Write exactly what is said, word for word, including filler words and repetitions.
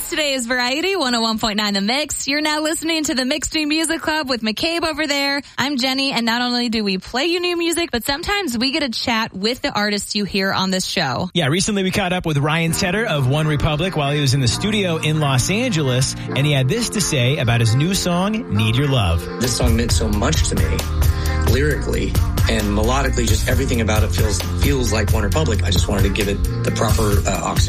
today is Variety one oh one point nine The Mix. You're now listening to the Mixed New Music Club with McCabe over there. I'm Jenny, and not only do we play you new music, but sometimes we get a chat with the artists you hear on this show. Yeah, recently we caught up with Ryan Tedder of One Republic while he was in the studio in Los Angeles, and he had this to say about his new song, Need Your Love. This song meant so much to me, lyrically and melodically, just everything about it feels feels like One Republic. I just wanted to give it the proper uh, oxygen.